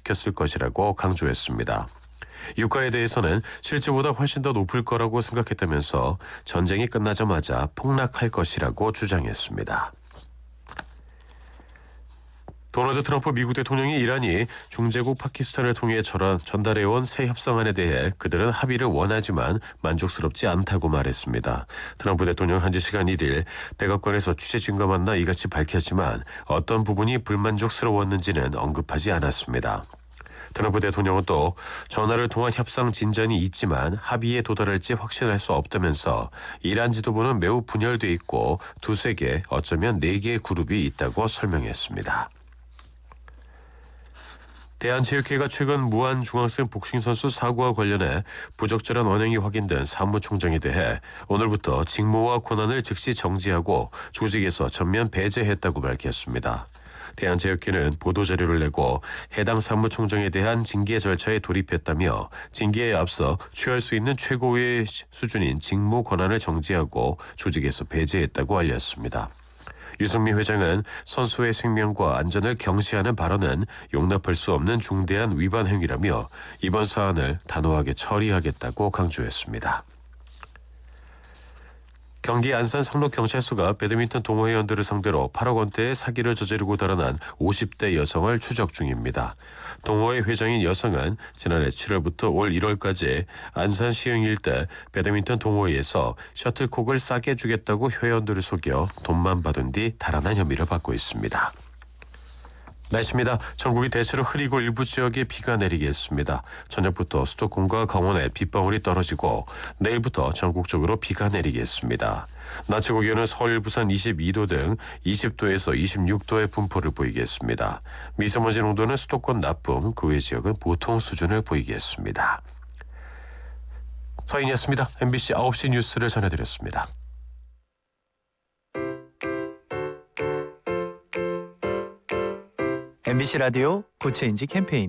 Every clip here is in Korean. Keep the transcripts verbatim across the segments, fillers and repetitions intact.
지켰을 것이라고 강조했습니다. 유가에 대해서는 실제보다 훨씬 더 높을 거라고 생각했다면서 전쟁이 끝나자마자 폭락할 것이라고 주장했습니다. 도널드 트럼프 미국 대통령이 이란이 중재국 파키스탄을 통해 전달해온 새 협상안에 대해 그들은 합의를 원하지만 만족스럽지 않다고 말했습니다. 트럼프 대통령 현지 시간 일 일 백악관에서 취재진과 만나 이같이 밝혔지만 어떤 부분이 불만족스러웠는지는 언급하지 않았습니다. 트럼프 대통령은 또 전화를 통한 협상 진전이 있지만 합의에 도달할지 확신할 수 없다면서 이란 지도부는 매우 분열돼 있고 두세 개, 어쩌면 네 개의 그룹이 있다고 설명했습니다. 대한체육회가 최근 무한 중학생 복싱 선수 사고와 관련해 부적절한 언행이 확인된 사무총장에 대해 오늘부터 직무와 권한을 즉시 정지하고 조직에서 전면 배제했다고 밝혔습니다. 대한체육회는 보도자료를 내고 해당 사무총장에 대한 징계 절차에 돌입했다며 징계에 앞서 취할 수 있는 최고의 수준인 직무 권한을 정지하고 조직에서 배제했다고 알렸습니다. 유승민 회장은 선수의 생명과 안전을 경시하는 발언은 용납할 수 없는 중대한 위반 행위라며 이번 사안을 단호하게 처리하겠다고 강조했습니다. 경기 안산 상록경찰서가 배드민턴 동호회원들을 상대로 팔억 원대의 사기를 저지르고 달아난 오십 대 여성을 추적 중입니다. 동호회 회장인 여성은 지난해 칠월부터 올 일월까지 안산 시흥 일대 배드민턴 동호회에서 셔틀콕을 싸게 주겠다고 회원들을 속여 돈만 받은 뒤 달아난 혐의를 받고 있습니다. 날씨입니다. 전국이 대체로 흐리고 일부 지역에 비가 내리겠습니다. 저녁부터 수도권과 강원에 빗방울이 떨어지고 내일부터 전국적으로 비가 내리겠습니다. 낮 최고 기온은 서울, 부산 이십이 도 등 이십 도에서 이십육 도의 분포를 보이겠습니다. 미세먼지 농도는 수도권 나쁨, 그 외 지역은 보통 수준을 보이겠습니다. 서인이었습니다. 엠비씨 아홉 시 뉴스를 전해드렸습니다. 엠비씨 라디오 구체인지 캠페인.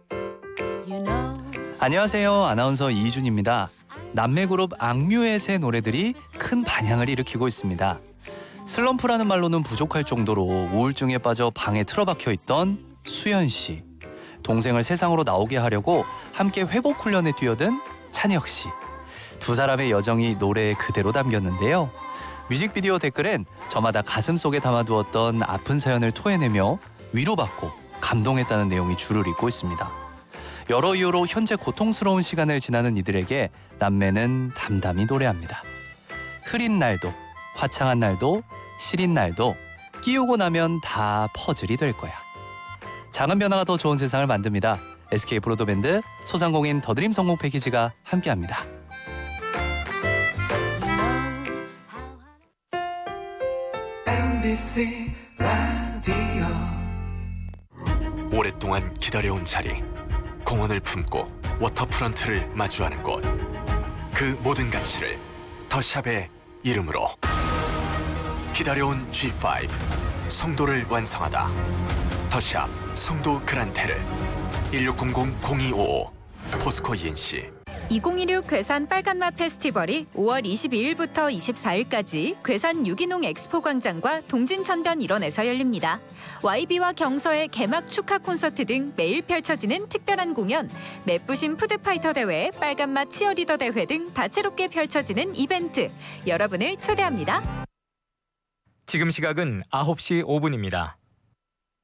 안녕하세요. 아나운서 이준입니다. 남매그룹 악뮤의 새 노래들이 큰 반향을 일으키고 있습니다. 슬럼프라는 말로는 부족할 정도로 우울증에 빠져 방에 틀어박혀 있던 수연 씨. 동생을 세상으로 나오게 하려고 함께 회복 훈련에 뛰어든 찬혁 씨. 두 사람의 여정이 노래에 그대로 담겼는데요. 뮤직비디오 댓글엔 저마다 가슴속에 담아두었던 아픈 사연을 토해내며 위로받고 감동했다는 내용이 줄을 잇고 있습니다. 여러 이유로 현재 고통스러운 시간을 지나는 이들에게 남매는 담담히 노래합니다. 흐린 날도, 화창한 날도, 시린 날도 끼우고 나면 다 퍼즐이 될 거야. 작은 변화가 더 좋은 세상을 만듭니다. 에스케이 브로드밴드, 소상공인 더드림 성공 패키지가 함께합니다. 엠비씨 라디오 오랫동안 기다려온 자리, 공원을 품고 워터프런트를 마주하는 곳, 그 모든 가치를 더샵의 이름으로. 기다려온 지 파이브, 송도를 완성하다. 더샵 송도 그란테를. 일육공공 공이오오 포스코 이엔씨. 이천이십육 괴산 빨간맛 페스티벌이 오월 이십이일부터 이십사일까지 괴산 유기농 엑스포 광장과 동진천변 일원에서 열립니다. 와이비와 경서의 개막 축하 콘서트 등 매일 펼쳐지는 특별한 공연, 매부심 푸드파이터 대회, 빨간맛 치어리더 대회 등 다채롭게 펼쳐지는 이벤트, 여러분을 초대합니다. 지금 시각은 아홉 시 오 분입니다.